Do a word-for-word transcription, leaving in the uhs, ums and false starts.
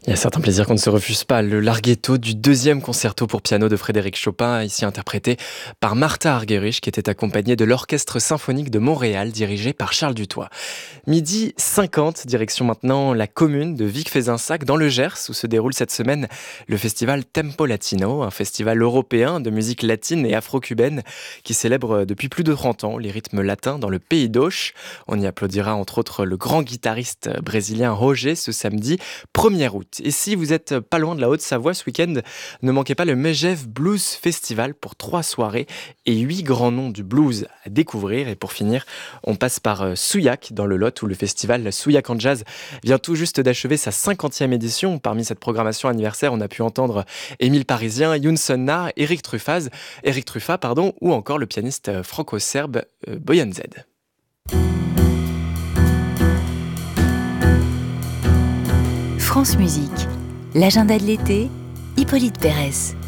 Il y a certains plaisirs qu'on ne se refuse pas. Le larghetto du deuxième concerto pour piano de Frédéric Chopin, ici interprété par Martha Argerich, qui était accompagnée de l'Orchestre symphonique de Montréal, dirigé par Charles Dutoit. Midi cinquante, direction maintenant la commune de Vic-Fezensac, dans le Gers, où se déroule cette semaine le festival Tempo Latino, un festival européen de musique latine et afro-cubaine qui célèbre depuis plus de trente ans les rythmes latins dans le pays d'Auch. On y applaudira entre autres le grand guitariste brésilien Roger ce samedi premier août. Et si vous êtes pas loin de la Haute-Savoie ce week-end, ne manquez pas le Megève Blues Festival pour trois soirées et huit grands noms du blues à découvrir. Et pour finir, on passe par Souillac dans le Lot où le festival Souillac en Jazz vient tout juste d'achever sa cinquantième édition. Parmi cette programmation anniversaire, on a pu entendre Émile Parisien, Youn Sonna, Eric Truffaz, Eric Truffat, pardon, ou encore le pianiste franco-serbe euh, Boyan Z. France Musique, l'agenda de l'été, Hippolyte Pérez.